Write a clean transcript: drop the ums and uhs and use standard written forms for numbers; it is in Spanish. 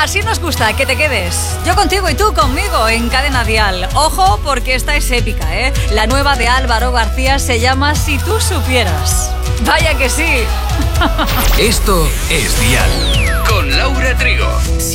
Así nos gusta, que te quedes. Yo contigo y tú conmigo en Cadena Dial. Ojo, porque esta es épica, ¿eh? La nueva de Álvaro García se llama Si tú supieras. Vaya que sí. Esto es Dial con Laura Trigo.